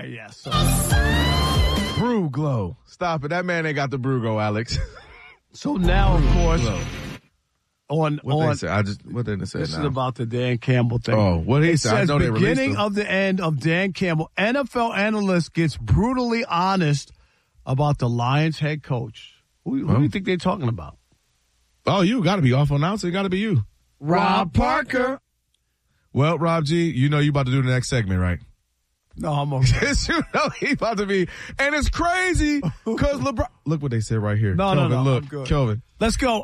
right, yes. Brew Glow. Stop it. That man ain't got the Brew Glow, Alex. So now, of course, what did they say this now? is about the Dan Campbell thing. Oh, what he said? I know they released beginning of the end of Dan Campbell. NFL analyst gets brutally honest about the Lions head coach. Who do you think they're talking about? Oh, you got to be awful announcer. It got to be you. Rob Parker. Well, Rob G, you know you about to do the next segment, right? No, I'm okay. You know he about to be. And it's crazy because LeBron. Look what they said right here. No, Kelvin, no. Look, I'm good. Kelvin. Let's go.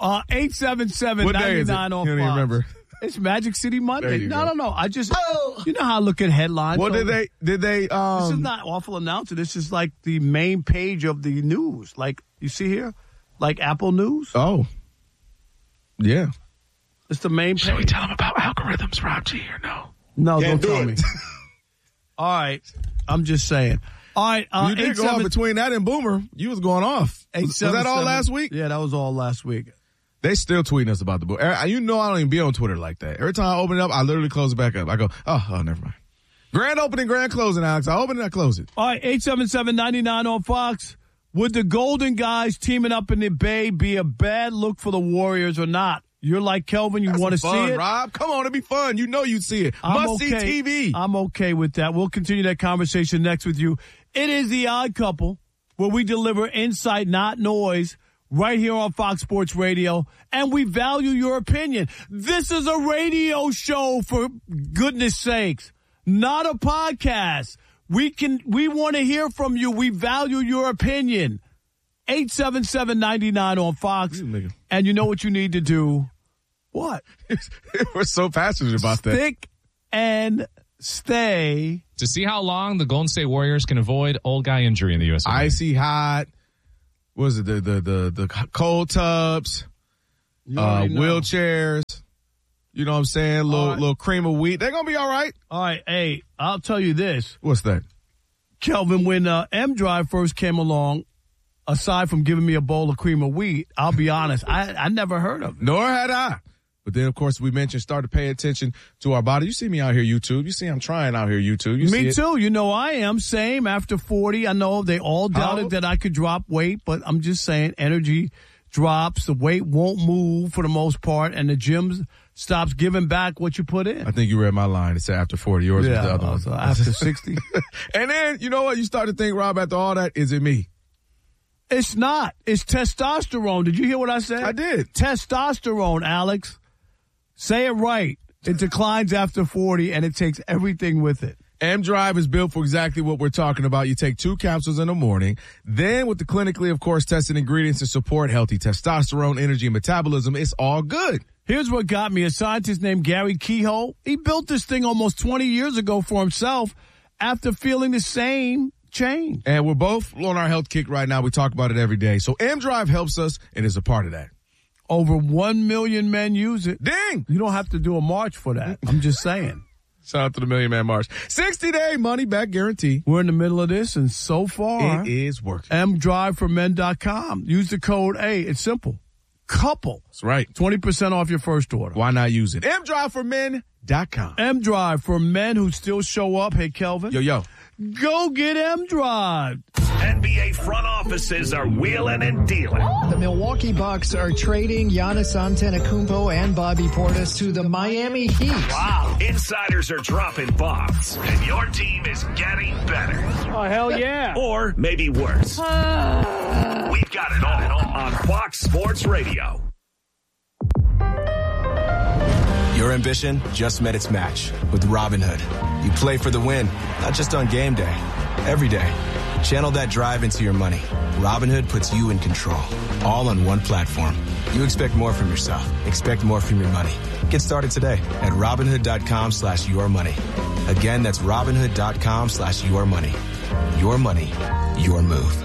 877-99 on Fox. You don't even remember. It's Magic City Monday. No. I just, you know how I look at headlines. What did they, this is not awful announcer. This is like the main page of the news. Like, you see here? Like Apple News. Oh. Yeah. It's the main page. Should we tell them about algorithms, Rob G, or no? No, don't tell me. All right. I'm just saying. All right. You did go off between that and Boomer. You was going off. Was that all last week? Yeah, that was all last week. They still tweeting us about the Boomer. You know I don't even be on Twitter like that. Every time I open it up, I literally close it back up. I go, oh, never mind. Grand opening, grand closing, Alex. I open it, I close it. All right. 877-99 on Fox. Would the Golden Guys teaming up in the Bay be a bad look for the Warriors or not? You're like Kelvin. You want to see it? Rob. Come on, it'd be fun. You know you'd see it. Must-see TV. I'm okay with that. We'll continue that conversation next with you. It is The Odd Couple, where we deliver insight, not noise, right here on Fox Sports Radio, and we value your opinion. This is a radio show, for goodness sakes, not a podcast. We want to hear from you. We value your opinion. 877-99 on Fox. And you know what you need to do? What? We're so passionate about that. Stick and stay. To see how long the Golden State Warriors can avoid old guy injury in the U.S. Icy hot. What is it? The cold tubs, wheelchairs. You know what I'm saying? Little cream of wheat. They're going to be all right. All right. Hey, I'll tell you this. What's that? Kelvin, when M-Drive first came along, aside from giving me a bowl of cream of wheat, I'll be honest, I never heard of it. Nor had I. But then, of course, we mentioned start to pay attention to our body. You see me out here, YouTube. You see I'm trying out here, YouTube. Me too. You know I am. Same after 40. I know they all doubted that I could drop weight, but I'm just saying energy drops. The weight won't move for the most part, and the gym stops giving back what you put in. I think you read my line. It said after 40. Yours was the other one. So after 60. And then, you know what? You start to think, Rob, after all that, is it me? It's not. It's testosterone. Did you hear what I said? I did. Testosterone, Alex. Say it right. It declines after 40, and it takes everything with it. M-Drive is built for exactly what we're talking about. You take 2 capsules in the morning. Then with the clinically, of course, tested ingredients to support healthy testosterone, energy, and metabolism, it's all good. Here's what got me. A scientist named Gary Kehoe, he built this thing almost 20 years ago for himself after feeling the same change. And we're both on our health kick right now. We talk about it every day. So M-Drive helps us and is a part of that. Over 1 million men use it. Ding! You don't have to do a march for that. I'm just saying. Shout out to the Million Man March. 60-day money-back guarantee. We're in the middle of this, and so far, it is working. mdriveformen.com. Use the code A. It's simple. Couple. That's right. 20% off your first order. Why not use it? mdriveformen.com. M-Drive for men who still show up. Hey, Kelvin. Yo. Go get M-Drive. NBA front offices are wheeling and dealing. The Milwaukee Bucks are trading Giannis Antetokounmpo and Bobby Portis to the Miami Heat. Wow. Insiders are dropping bombs, and your team is getting better. Oh, hell yeah. Or maybe worse. We've got it all on Fox Sports Radio. Your ambition just met its match with Robinhood. You play for the win, not just on game day, every day. Channel that drive into your money. Robinhood puts you in control, all on one platform. You expect more from yourself. Expect more from your money. Get started today at Robinhood.com/yourmoney. Again, that's Robinhood.com/yourmoney. Your money, your move.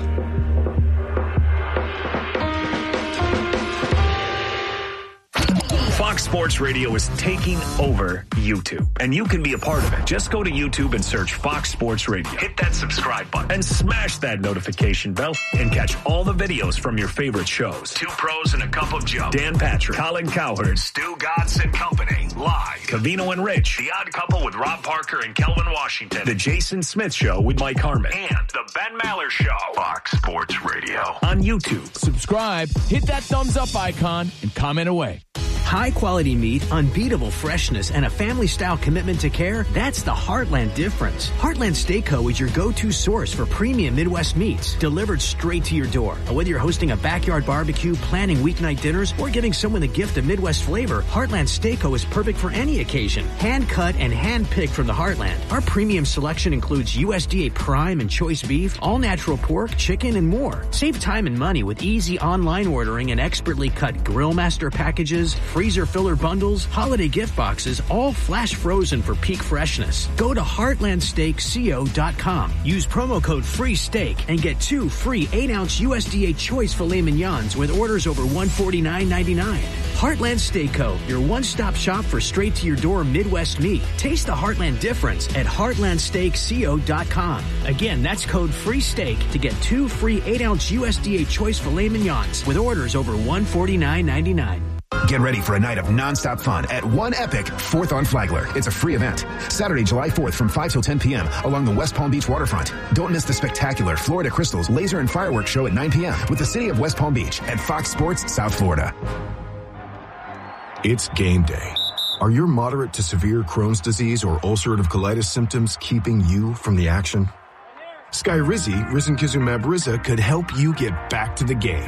Fox Sports Radio is taking over YouTube, and you can be a part of it. Just go to YouTube and search Fox Sports Radio. Hit that subscribe button and smash that notification bell and catch all the videos from your favorite shows. Two Pros and a Cup of Joe. Dan Patrick, Colin Cowherd, Stu Gatz and Company. Live. Covino and Rich. The Odd Couple with Rob Parker and Kelvin Washington. The Jason Smith Show with Mike Harmon. And The Ben Maller Show. Fox Sports Radio. On YouTube. Subscribe, hit that thumbs up icon, and comment away. High-quality meat, unbeatable freshness, and a family-style commitment to care, that's the Heartland difference. Heartland Steak Co. is your go-to source for premium Midwest meats, delivered straight to your door. And whether you're hosting a backyard barbecue, planning weeknight dinners, or giving someone the gift of Midwest flavor, Heartland Steak Co. is perfect for any occasion. Hand-cut and hand-picked from the Heartland. Our premium selection includes USDA prime and choice beef, all-natural pork, chicken, and more. Save time and money with easy online ordering and expertly cut Grill Master packages, freezer filler bundles, holiday gift boxes, all flash frozen for peak freshness. Go to heartlandsteakco.com. Use promo code FREESTEAK and get 2 free 8-ounce USDA choice filet mignons with orders over $149.99. Heartland Steak Co., your one-stop shop for straight-to-your-door Midwest meat. Taste the Heartland difference at heartlandsteakco.com. Again, that's code FREESTEAK to get 2 free 8-ounce USDA choice filet mignons with orders over $149.99. Get ready for a night of nonstop fun at One Epic 4th on Flagler. It's a free event. Saturday, July 4th from 5 till 10 p.m. along the West Palm Beach waterfront. Don't miss the spectacular Florida Crystals laser and fireworks show at 9 p.m. with the city of West Palm Beach at Fox Sports South Florida. It's game day. Are your moderate to severe Crohn's disease or ulcerative colitis symptoms keeping you from the action? Skyrizi, risankizumab Riza, could help you get back to the game.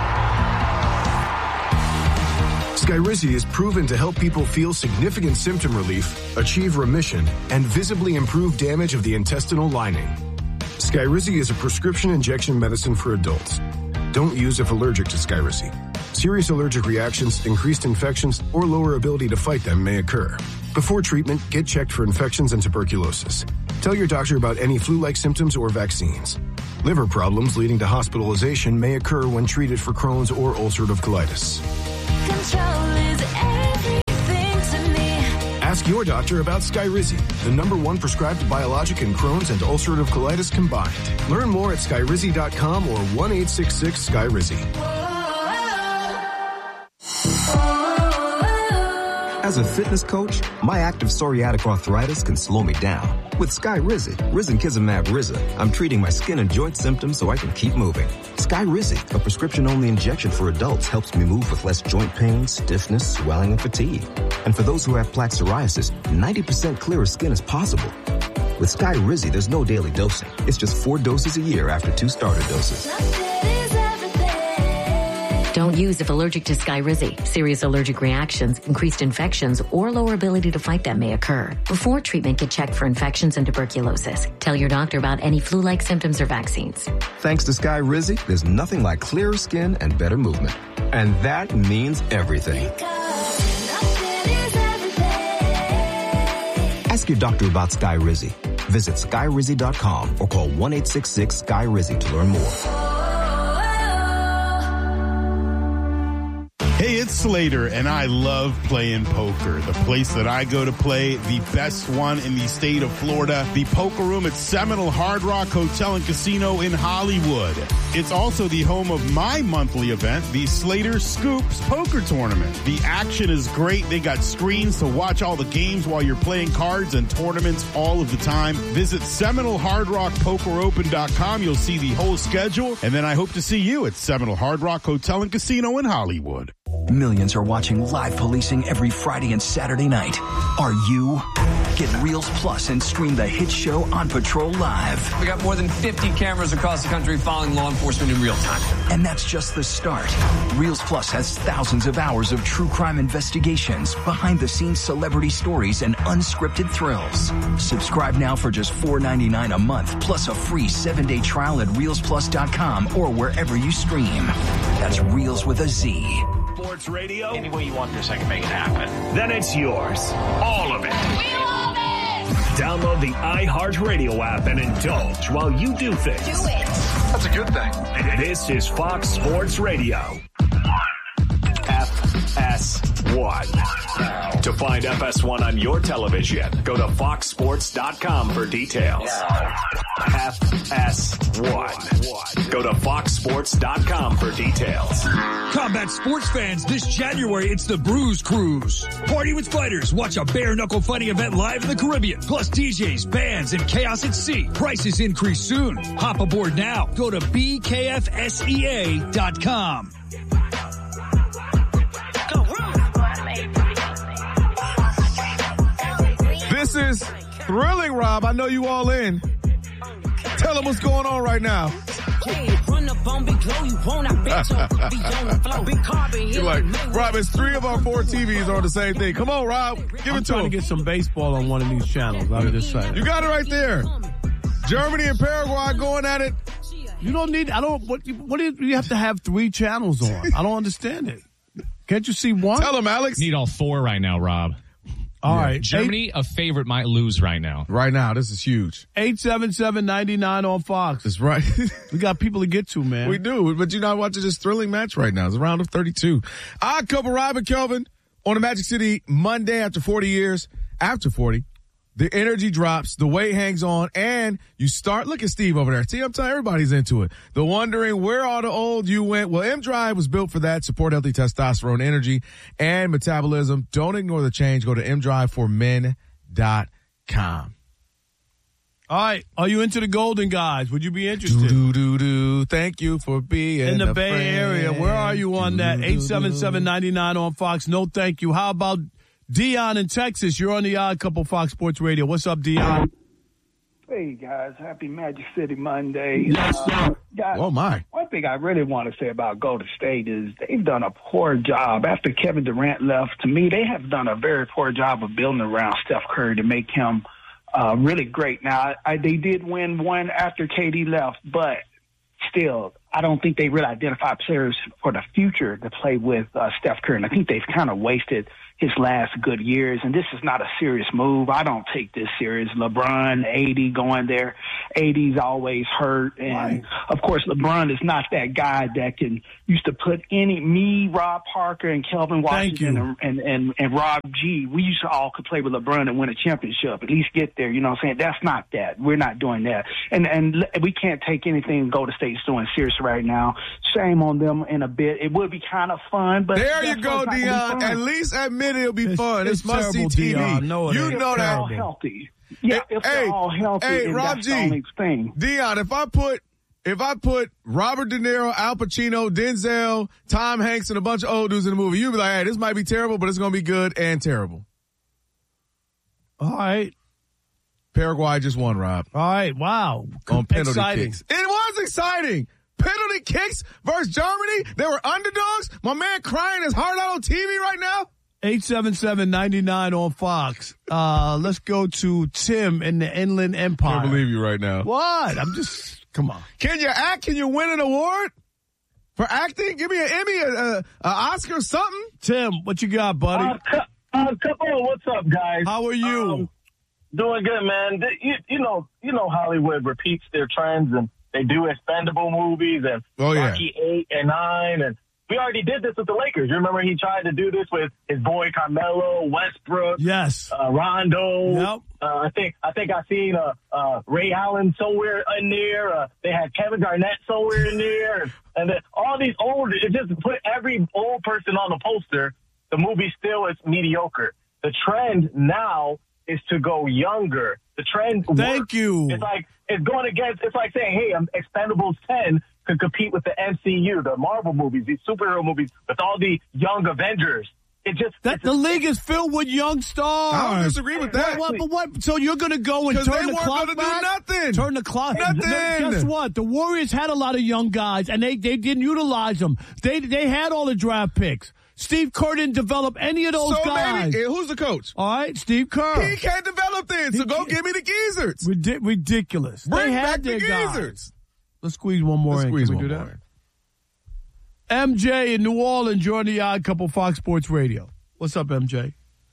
Skyrizi is proven to help people feel significant symptom relief, achieve remission, and visibly improve damage of the intestinal lining. Skyrizi is a prescription injection medicine for adults. Don't use if allergic to Skyrizi. Serious allergic reactions, increased infections, or lower ability to fight them may occur. Before treatment, get checked for infections and tuberculosis. Tell your doctor about any flu-like symptoms or vaccines. Liver problems leading to hospitalization may occur when treated for Crohn's or ulcerative colitis. Control is everything to me. Ask your doctor about Skyrizi, the #1 prescribed biologic in Crohn's and ulcerative colitis combined. Learn more at skyrizi.com or 1-866-SKYRIZI. As a fitness coach, my active psoriatic arthritis can slow me down. With Skyrizi, risankizumab Riza, I'm treating my skin and joint symptoms so I can keep moving. Skyrizi, a prescription-only injection for adults, helps me move with less joint pain, stiffness, swelling, and fatigue. And for those who have plaque psoriasis, 90% clearer skin is possible. With Skyrizi, there's no daily dosing. It's just 4 doses a year after 2 starter doses. Don't use if allergic to Skyrizi. Serious allergic reactions, increased infections, or lower ability to fight them may occur. Before treatment, get checked for infections and tuberculosis. Tell your doctor about any flu-like symptoms or vaccines. Thanks to Skyrizi, there's nothing like clearer skin and better movement. And that means everything. Ask your doctor about Skyrizi. Visit skyrizi.com or call 1-866-SKYRIZI to learn more. Hey, it's Slater, and I love playing poker. The place that I go to play, the best one in the state of Florida, the Poker Room at Seminole Hard Rock Hotel and Casino in Hollywood. It's also the home of my monthly event, the Slater Scoops Poker Tournament. The action is great. They got screens to watch all the games while you're playing cards and tournaments all of the time. Visit SeminoleHardRockPokerOpen.com. You'll see the whole schedule, and then I hope to see you at Seminole Hard Rock Hotel and Casino in Hollywood. Millions are watching live policing every Friday and Saturday night. Are you? Get Reels Plus and stream the hit show On Patrol Live. We got more than 50 cameras across the country following law enforcement in real time. And that's just the start. Reels Plus has thousands of hours of true crime investigations, behind-the-scenes celebrity stories, and unscripted thrills. Subscribe now for just $4.99 a month, plus a free 7-day trial at ReelsPlus.com or wherever you stream. That's Reels with a Z. Sports Radio. Any way you want this, I can make it happen. Then it's yours. All of it. We love it! Download the iHeartRadio app and indulge while you do things. Do it! That's a good thing. This is Fox Sports Radio. FS1. To find FS1 on your television, go to foxsports.com for details. FS1. Go to foxsports.com for details. Combat sports fans, this January it's the Bruise Cruise. Party with fighters, watch a bare-knuckle fighting event live in the Caribbean, plus DJs, bands, and chaos at sea. Prices increase soon. Hop aboard now. Go to bkfsea.com. This is thrilling, Rob. I know you all in. Tell them what's going on right now. You're like, Rob, it's 3 of our 4 TVs on the same thing. Come on, Rob. Give it to him. To get some baseball on one of these channels. I'm just saying. You got it right there. Germany and Paraguay going at it. You don't need, what do you have to have 3 channels on? I don't understand it. Can't you see one? Tell them, Alex. Need all 4 right now, Rob. All right. Germany, a favorite, might lose right now. Right now, this is huge. 877-99 on Fox. That's right. We got people to get to, man. We do, but you're not watching this thrilling match right now. It's a round of 32. Odd Couple, Rob and Kelvin on the Magic City Monday after 40 years. After 40, the energy drops, the weight hangs on, and you start, look at Steve over there. See, I'm telling everybody's into it. The wondering where all the old you went. Well, M-Drive was built for that. Support healthy testosterone, energy, and metabolism. Don't ignore the change. Go to mdriveformen.com. All right. Are you into the Golden Guys? Would you be interested? Thank you for being in the a Bay friend. Area. Where are you on that? 877-99 on Fox. No, thank you. How about Dion in Texas? You're on the Odd Couple Fox Sports Radio. What's up, Dion? Hey, guys. Happy Magic City Monday. Yes, sir. Guys, oh, my. One thing I really want to say about Golden State is they've done a poor job. After Kevin Durant left, to me, they have done a very poor job of building around Steph Curry to make him really great. Now, they did win one after KD left, but still, I don't think they really identified players for the future to play with Steph Curry. And I think they've kind of wasted his last good years, and this is not a serious move. I don't take this serious. LeBron, AD going there. AD's always hurt, and of course, LeBron is not that guy that used to put me, Rob Parker, and Kelvin Washington and Rob G. We used to all could play with LeBron and win a championship, at least get there. You know what I'm saying? That's not that. We're not doing that, and we can't take anything Golden State's doing serious right now. Shame on them in a bit. It would be kind of fun, but there you go, Dion. At least admit it'll be fun. It's must-see TV. Dion. No, you know that. All healthy. Yeah, if they're all healthy, hey, and Rob that's G. the only thing. Dion, if I put Robert De Niro, Al Pacino, Denzel, Tom Hanks, and a bunch of old dudes in the movie, you'd be like, hey, this might be terrible, but it's going to be good and terrible. All right. Paraguay just won, Rob. All right. Wow. On penalty exciting. kicks. It was exciting. Penalty kicks versus Germany. They were underdogs. My man crying his heart out on TV right now. 877-99 on Fox. Let's go to Tim in the Inland Empire. I can't believe you right now. What? Come on. Can you act? Can you win an award for acting? Give me an Emmy, an Oscar, something. Tim, what you got, buddy? Couple, what's up, guys? How are you? Doing good, man. You know Hollywood repeats their trends, and they do expendable movies and Rocky 8 and 9, and we already did this with the Lakers. You remember he tried to do this with his boy Carmelo, Westbrook, yes, Rondo. Yep. I think I seen Ray Allen somewhere in there. They had Kevin Garnett somewhere in there, and then all these old. It just put every old person on the poster. The movie still is mediocre. The trend now is to go younger. The trend. Thank you. It's like it's like saying, hey, Expendables 10 could compete with the MCU, the Marvel movies, these superhero movies, with all the young Avengers. The league is filled with young stars. I don't disagree with that. What? So you're going to go and turn the clock back? They weren't going to do nothing. Turn the clock. Nothing. Guess what? The Warriors had a lot of young guys, and they didn't utilize them. They had all the draft picks. Steve Kerr didn't develop any of those guys. Maybe, who's the coach? All right, Steve Kerr. He can't develop then, so go give me the geezers. Ridiculous. Bring they had back their the guys. geezers. Let's squeeze one more in. Can we do that? MJ in New Orleans, you're on the Odd Couple Fox Sports Radio. What's up, MJ?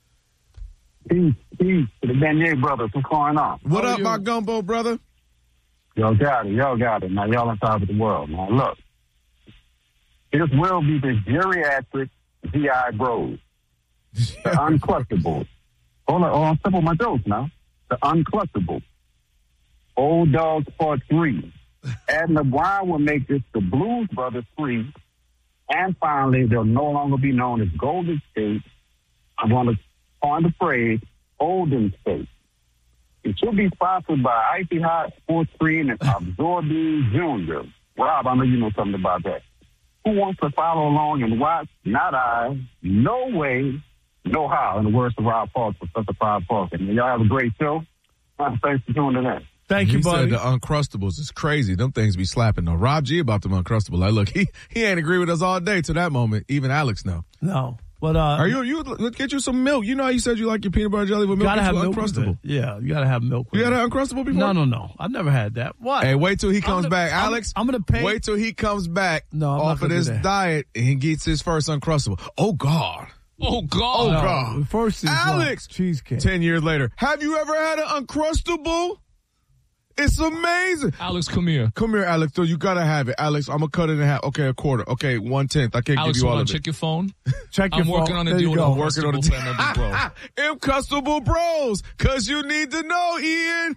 Peace to the Beignet brothers. What's going on? What up, my gumbo brother? Y'all got it. Now, y'all on top of the world. Now, look. This will be the geriatric G.I. Bros. The Uncrustables. Hold on, simple my jokes now. The Uncrustables. Old Dogs Part 3. Ed O'Brien will make this the Blues Brothers 3. And finally, they'll no longer be known as Golden State. I'm going to coin the phrase Olden State. It should be sponsored by Icy Hot Sports Screen and Absorbi Jr. Rob, I know you know something about that. Who wants to follow along and watch? Not I. No way, no how, in the words of Rob Park, Professor Rob Park. And y'all have a great show. Thanks for tuning in. Thank you, buddy. He said the Uncrustables is crazy. Them things be slapping though. Rob G about them Uncrustables. Like, look, he ain't agree with us all day to that moment. Even Alex know. No. But are you get you some milk? You know how you said you like your peanut butter jelly with milk? Gotta have milk Uncrustable. Yeah, you gotta have milk. You gotta have Uncrustable before? No. I've never had that. What? Hey, wait till he comes back, Alex. I'm gonna pay. Wait till he comes back off of this do that. diet and he gets his first Uncrustable. Oh God. Oh God. No, first is Alex. Cheesecake. 10 years later. Have you ever had an Uncrustable? It's amazing. Alex, come here. Come here, Alex. So you gotta have it. Alex, I'm gonna cut it in half. Okay, a quarter. Okay, 1/10. I can't Alex, give you all of it. check your phone. Check your I'm phone. working on a There deal you with go. I'm working on Uncrustable Uncrustable Bros. Cause you need to know, Ian.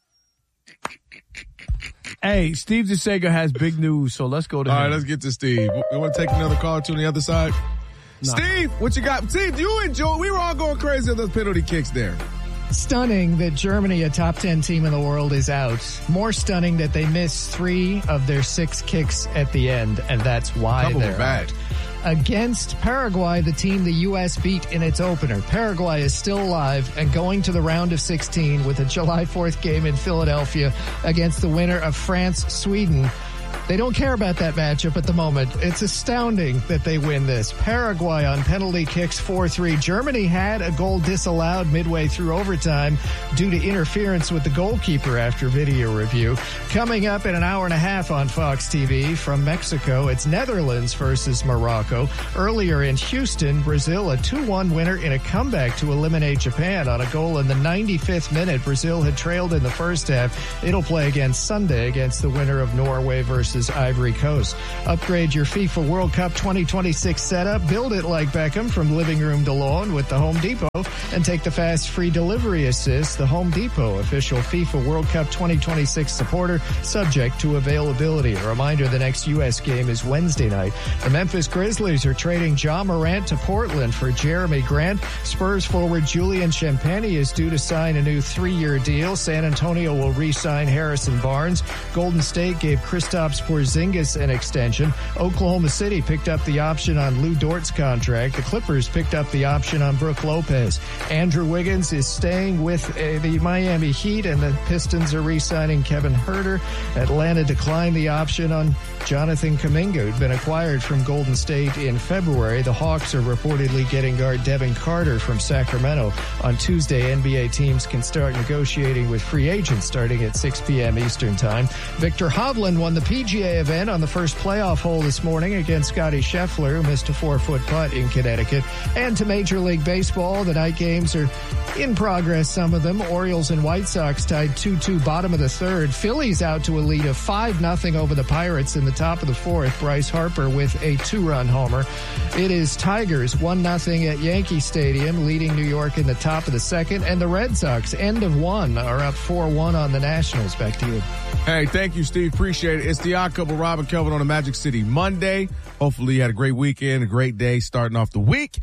Hey, Steve DeSager has big news, so let's go to him. All right, let's get to Steve. You want to take another call to the other side? No. Steve, what you got? Steve, you enjoy. We were all going crazy on those penalty kicks there. Stunning that Germany, a top 10 team in the world, is out. More stunning that they missed 3 of their 6 kicks at the end, and that's why they're out. Against Paraguay, the team the U.S. beat in its opener. Paraguay is still alive and going to the round of 16 with a July 4th game in Philadelphia against the winner of France-Sweden. They don't care about that matchup at the moment. It's astounding that they win this. Paraguay on penalty kicks 4-3. Germany had a goal disallowed midway through overtime due to interference with the goalkeeper after video review. Coming up in an hour and a half on Fox TV from Mexico, it's Netherlands versus Morocco. Earlier in Houston, Brazil, a 2-1 winner in a comeback to eliminate Japan on a goal in the 95th minute. Brazil had trailed in the first half. It'll play again Sunday against the winner of Norway versus Ivory Coast. Upgrade your FIFA World Cup 2026 setup. Build it like Beckham from living room to lawn with the Home Depot and take the fast free delivery assist. The Home Depot, official FIFA World Cup 2026 supporter, subject to availability. A reminder, the next U.S. game is Wednesday night. The Memphis Grizzlies are trading Ja Morant to Portland for Jeremy Grant. Spurs forward Julian Champagnie is due to sign a new 3-year deal. San Antonio will re-sign Harrison Barnes. Golden State gave Kristaps Porzingis an extension. Oklahoma City picked up the option on Lou Dort's contract. The Clippers picked up the option on Brook Lopez. Andrew Wiggins is staying with the Miami Heat, and the Pistons are re-signing Kevin Huerter. Atlanta declined the option on Jonathan Kuminga, who'd been acquired from Golden State in February. The Hawks are reportedly getting guard Devin Carter from Sacramento. On Tuesday, NBA teams can start negotiating with free agents starting at 6 p.m. Eastern Time. Victor Hovland won the PGA event on the first playoff hole this morning against Scotty Scheffler, who missed a 4-foot putt in Connecticut. And to Major League Baseball, the night games are in progress, some of them. Orioles and White Sox tied 2-2 bottom of the third. Phillies out to a lead of 5-0 over the Pirates in the top of the fourth. Bryce Harper with a 2-run homer. It is Tigers 1-0 at Yankee Stadium, leading New York in the top of the second. And the Red Sox, end of one, are up 4-1 on the Nationals. Back to you. Hey, thank you, Steve. Appreciate it. It's the Odd Couple, Rob and Kelvin on the Magic City Monday. Hopefully you had a great weekend, a great day starting off the week.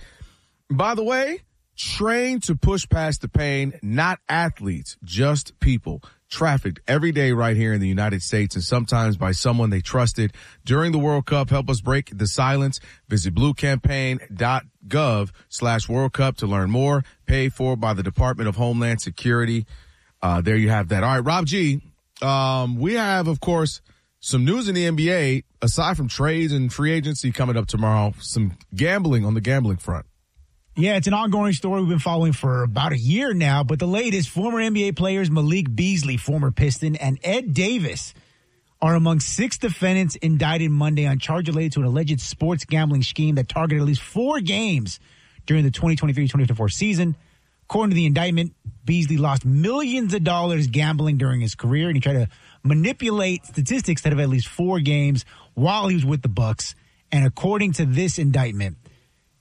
By the way, train to push past the pain, not athletes, just people. Trafficked every day right here in the United States, and sometimes by someone they trusted during the World Cup. Help us break the silence. Visit bluecampaign.gov/World Cup to learn more. Paid for by the Department of Homeland Security. There you have that. All right, Rob G. We have, of course, some news in the NBA, aside from trades and free agency coming up tomorrow, some gambling on the gambling front. Yeah, it's an ongoing story we've been following for about a year now, but the latest, former NBA players Malik Beasley, former Piston, and Ed Davis are among 6 defendants indicted Monday on charges related to an alleged sports gambling scheme that targeted at least 4 games during the 2023-2024 season. According to the indictment, Beasley lost millions of dollars gambling during his career, and he tried to manipulate statistics that have at least 4 games while he was with the Bucks. And according to this indictment,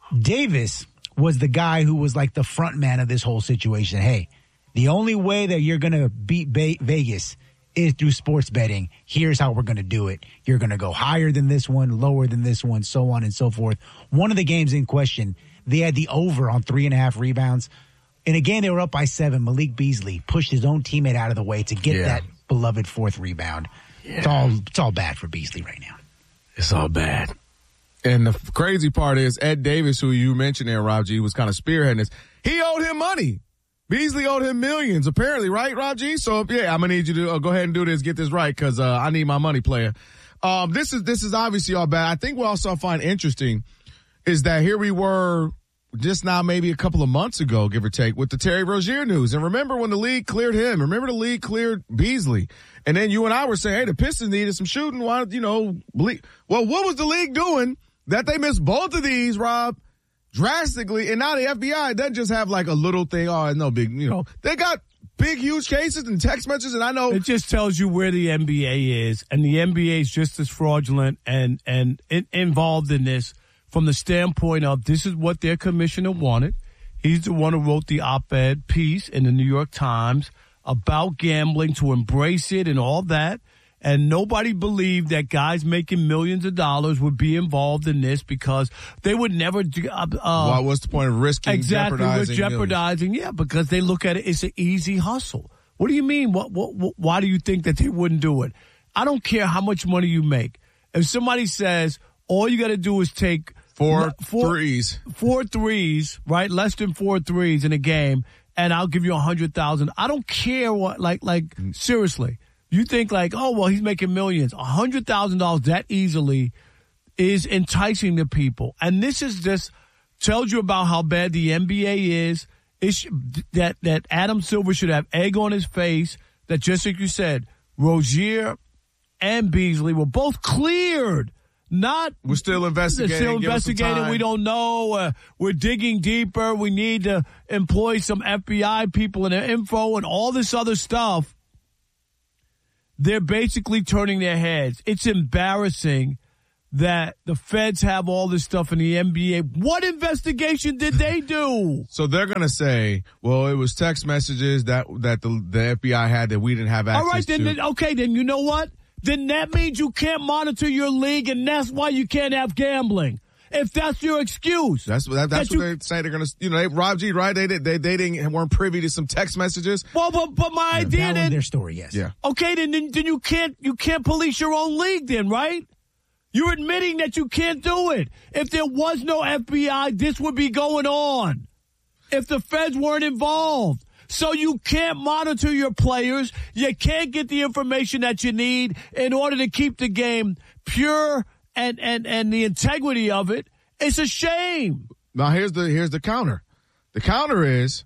Davis was the guy who was like the front man of this whole situation. Hey, the only way that you're going to beat Vegas is through sports betting. Here's how we're going to do it. You're going to go higher than this one, lower than this one, so on and so forth. One of the games in question, they had the over on 3.5 rebounds. In a game they were up by 7, Malik Beasley pushed his own teammate out of the way to get that beloved 4th rebound. Yeah. It's all bad for Beasley right now. It's all bad. And the crazy part is Ed Davis, who you mentioned there, Rob G, was kind of spearheading this. He owed him money. Beasley owed him millions, apparently, right, Rob G? So, yeah, I'm going to need you to go ahead and do this, get this right, because I need my money, player. This is obviously all bad. I think what I also find interesting is that here we were just now maybe a couple of months ago, give or take, with the Terry Rozier news. And remember when the league cleared him? Remember the league cleared Beasley? And then you and I were saying, hey, the Pistons needed some shooting. Why, well, what was the league doing that they missed both of these, Rob, drastically? And now the FBI doesn't just have like a little thing. Oh, it's no big, they got big, huge cases and text messages. And I know it just tells you where the NBA is. And the NBA is just as fraudulent and involved in this from the standpoint of this is what their commissioner wanted. He's the one who wrote the op-ed piece in the New York Times about gambling, to embrace it and all that. And nobody believed that guys making millions of dollars would be involved in this because they would never well, what's the point of risking jeopardizing? Yeah, because they look at it, it's an easy hustle. What do you mean? Why do you think that they wouldn't do it? I don't care how much money you make. If somebody says all you got to do is take four threes, right? Less than 4 threes in a game, and I'll give you $100,000. I don't care what, seriously. You think oh, well, he's making millions. $100,000 that easily is enticing the people. And this is just tells you about how bad the NBA is. That Adam Silver should have egg on his face. That just like you said, Rozier and Beasley were both cleared. We're still investigating. We don't know. We're digging deeper. We need to employ some FBI people and their info and all this other stuff. They're basically turning their heads. It's embarrassing that the feds have all this stuff in the NBA. What investigation did they do? So they're going to say, well, it was text messages that the FBI had that we didn't have access to. All right, then you know what? Then that means you can't monitor your league, and that's why you can't have gambling. If that's your excuse. That's what they say they're going to, Rob G, right? They weren't privy to some text messages. Well, but my idea then. Their story, yes. Yeah. Okay, then you can't police your own league then, right? You're admitting that you can't do it. If there was no FBI, this would be going on. If the feds weren't involved. So you can't monitor your players. You can't get the information that you need in order to keep the game pure and the integrity of it. It's a shame. Now here's the counter. The counter is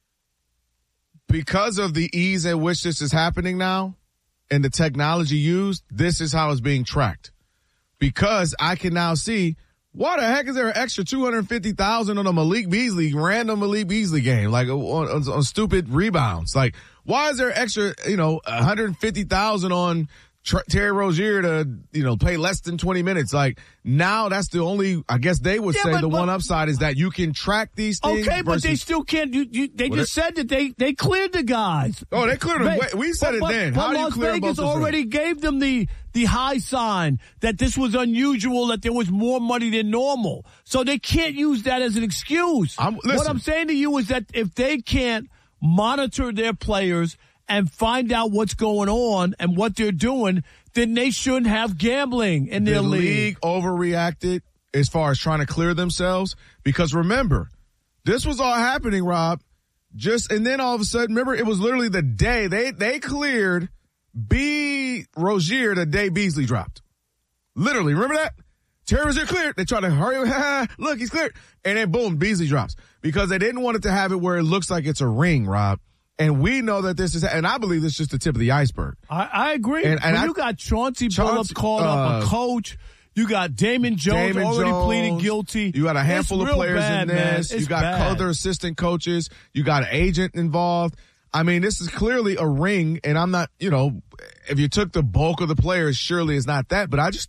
because of the ease at which this is happening now and the technology used, this is how it's being tracked. Because I can now see, why the heck is there an extra $250,000 on a random Malik Beasley game, on stupid rebounds? Why is there extra, $150,000 on Terry Rozier to, play less than 20 minutes? Now that's the only, I guess they would say one upside is that you can track these things. Okay, but they still can't. They just said that they cleared the guys. Oh, they cleared them. We said it then. How do you clear them? Las Vegas already gave them the high sign that this was unusual, that there was more money than normal. So they can't use that as an excuse. What I'm saying to you is that if they can't monitor their players and find out what's going on and what they're doing, then they shouldn't have gambling in their league. The league overreacted as far as trying to clear themselves because remember, this was all happening, Rob, and then all of a sudden, remember, it was literally the day they cleared Rozier the day Beasley dropped. Literally, remember that? Terry Rozier cleared. They tried to hurry. Look, he's cleared. And then boom, Beasley drops because they didn't want it to have it where it looks like it's a ring, Rob. And we know that this is, and I believe this is just the tip of the iceberg. I agree. And you got Chauncey Billups called up, a coach. You got Damon Jones already pleading guilty. You got a handful of players in this. You got other assistant coaches. You got an agent involved. I mean, this is clearly a ring, and I'm not, if you took the bulk of the players, surely it's not that. But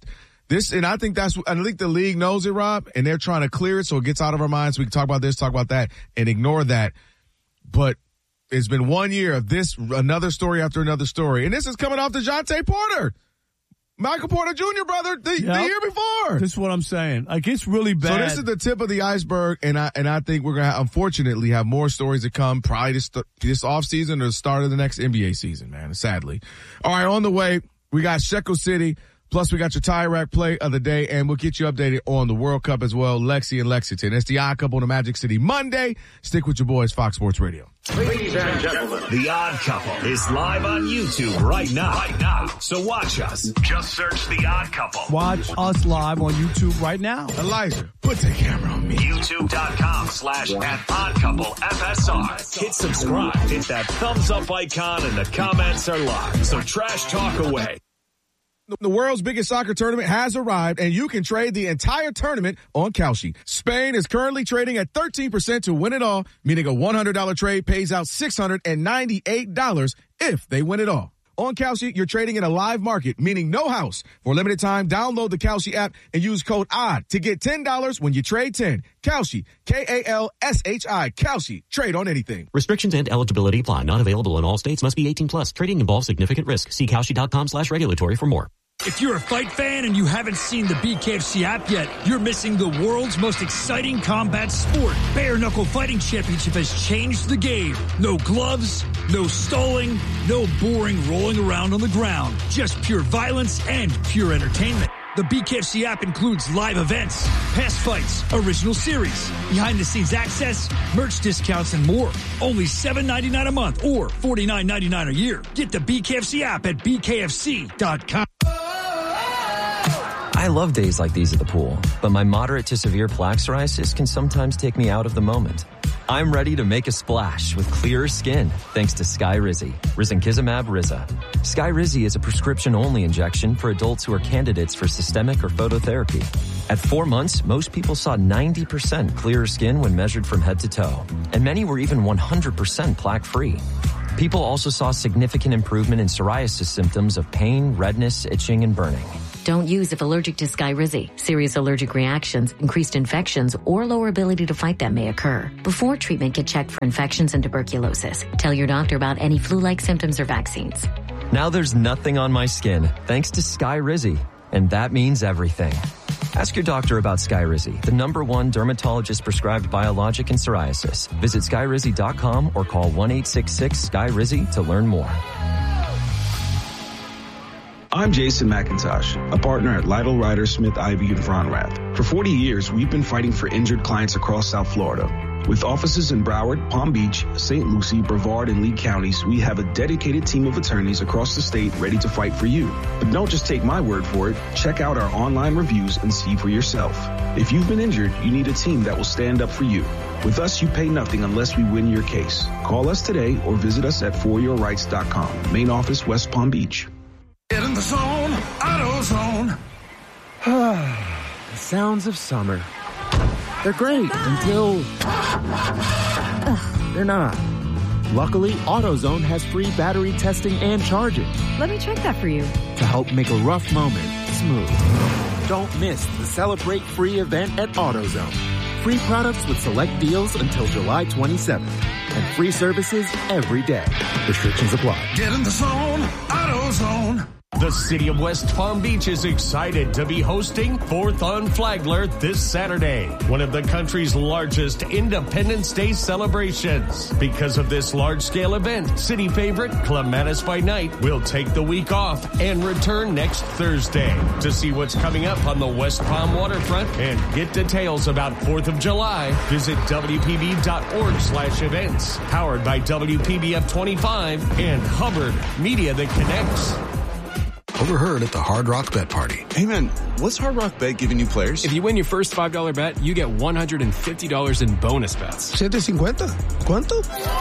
And I think the league knows it, Rob, and they're trying to clear it so it gets out of our minds. We can talk about this, talk about that, and ignore that. But it's been 1 year of this, another story after another story. And this is coming off DeJounte Porter. Michael Porter Jr., brother, the year before. This is what I'm saying. Like, it's really bad. So this is the tip of the iceberg, and I think we're going to, unfortunately, have more stories to come probably this offseason or the start of the next NBA season, man, sadly. All right, on the way, we got Shekel City, plus we got your tie rack play of the day, and we'll get you updated on the World Cup as well, Lexi and Lexington. It's the Odd Couple on the Magic City Monday. Stick with your boys, Fox Sports Radio. Ladies and gentlemen, The Odd Couple is live on YouTube right now. So watch us. Just search The Odd Couple. Watch us live on YouTube right now. Elijah, put the camera on me. YouTube.com/@OddCoupleFSR. Hit subscribe. Hit that thumbs up icon and the comments are live. So trash talk away. The world's biggest soccer tournament has arrived, and you can trade the entire tournament on Kalshi. Spain is currently trading at 13% to win it all, meaning a $100 trade pays out $698 if they win it all. On Kalshi, you're trading in a live market, meaning no house. For a limited time, download the Kalshi app and use code ODD to get $10 when you trade 10. Kalshi, Kalshi, Kalshi. Trade on anything. Restrictions and eligibility apply. Not available in all states. Must be 18 plus. Trading involves significant risk. See Kalshi.com/regulatory for more. If you're a fight fan and you haven't seen the BKFC app yet, you're missing the world's most exciting combat sport. Bare Knuckle Fighting Championship has changed the game. No gloves, no stalling, no boring rolling around on the ground. Just pure violence and pure entertainment. The BKFC app includes live events, past fights, original series, behind-the-scenes access, merch discounts, and more. Only $7.99 a month or $49.99 a year. Get the BKFC app at bkfc.com. I love days like these at the pool, but my moderate to severe plaque psoriasis can sometimes take me out of the moment. I'm ready to make a splash with clearer skin thanks to Skyrizi, Risankizumab Riza. Skyrizi is a prescription-only injection for adults who are candidates for systemic or phototherapy. At 4 months, most people saw 90% clearer skin when measured from head to toe, and many were even 100% plaque-free. People also saw significant improvement in psoriasis symptoms of pain, redness, itching, and burning. Don't use if allergic to Skyrizi. Serious allergic reactions, increased infections, or lower ability to fight them may occur. Before treatment, get checked for infections and tuberculosis. Tell your doctor about any flu-like symptoms or vaccines. Now there's nothing on my skin thanks to Skyrizi, and that means everything. Ask your doctor about Skyrizi, the #1 dermatologist-prescribed biologic in psoriasis. Visit Skyrizi.com or call 1-866-SKYRIZI to learn more. I'm Jason McIntosh, a partner at Lytle Ryder Smith Ivy and Fronrath. For 40 years, we've been fighting for injured clients across South Florida. With offices in Broward, Palm Beach, St. Lucie, Brevard, and Lee counties, we have a dedicated team of attorneys across the state ready to fight for you. But don't just take my word for it. Check out our online reviews and see for yourself. If you've been injured, you need a team that will stand up for you. With us, you pay nothing unless we win your case. Call us today or visit us at foryourrights.com. Main office, West Palm Beach. Get in the zone, AutoZone. The sounds of summer. They're great until they're not. Luckily, AutoZone has free battery testing and charging. Let me check that for you. To help make a rough moment smooth. Don't miss the Celebrate Free event at AutoZone. Free products with select deals until July 27th. And free services every day. Restrictions apply. Get in the zone, AutoZone. The city of West Palm Beach is excited to be hosting 4th on Flagler this Saturday, one of the country's largest Independence Day celebrations. Because of this large-scale event, city favorite Clematis by Night will take the week off and return next Thursday. To see what's coming up on the West Palm waterfront and get details about 4th of July, visit WPB.org/events. Powered by WPBF 25 and Hubbard Media that connects. Overheard at the Hard Rock Bet Party. Hey man, what's Hard Rock Bet giving you players? If you win your first $5 bet, you get $150 in bonus bets. $750. ¿Cuánto?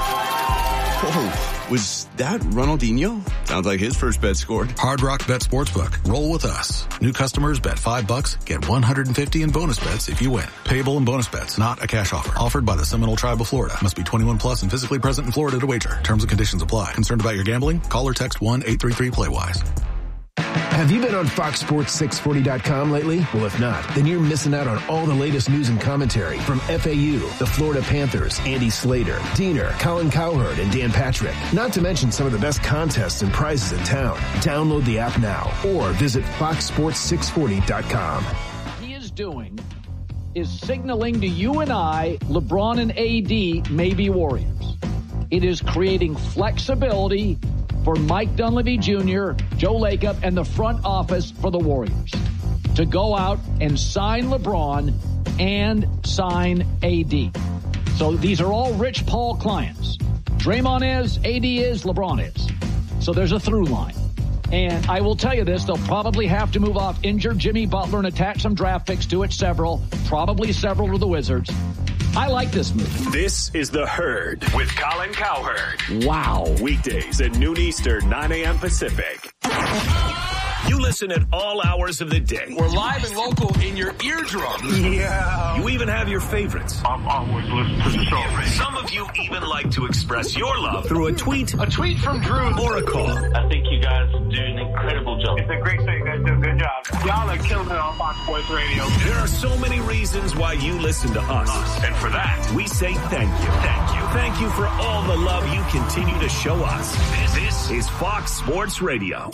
Oh, was that Ronaldinho? Sounds like his first bet scored. Hard Rock Bet Sportsbook. Roll with us. New customers bet $5, get $150 in bonus bets if you win. Payable in bonus bets, not a cash offer. Offered by the Seminole Tribe of Florida. Must be 21 plus and physically present in Florida to wager. Terms and conditions apply. Concerned about your gambling? Call or text 1-833-PLAY-WISE. Have you been on FoxSports640.com lately? Well, if not, then you're missing out on all the latest news and commentary from FAU, the Florida Panthers, Andy Slater, Diener, Colin Cowherd, and Dan Patrick. Not to mention some of the best contests and prizes in town. Download the app now or visit FoxSports640.com. He is doing is signaling to you and I, LeBron and AD may be Warriors. It is creating flexibility for Mike Dunleavy Jr., Joe Lacob, and the front office for the Warriors to go out and sign LeBron and sign AD. So these are all Rich Paul clients. Draymond is, AD is, LeBron is. So there's a through line. And I will tell you this, they'll probably have to move off injured Jimmy Butler and attach some draft picks to it, probably several to the Wizards. I like this move. This is The Herd with Colin Cowherd. Wow. Weekdays at noon Eastern, 9 a.m. Pacific. You listen at all hours of the day. We're live and local in your eardrum. Yeah. You even have your favorites. I've always listened to the show. Some of you even like to express your love through a tweet. A tweet from Drew. Or a call. I think you guys do an incredible job. It's a great show. You guys do a good job. Y'all are killing it on Fox Sports Radio. There are so many reasons why you listen to us. And for that, we say thank you. Thank you. Thank you for all the love you continue to show us. This is Fox Sports Radio.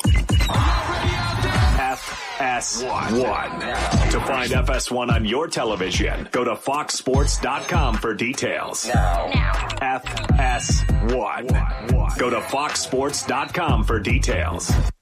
FS1. To find FS1 on your television, go to foxsports.com for details. FS1. Go to foxsports.com for details.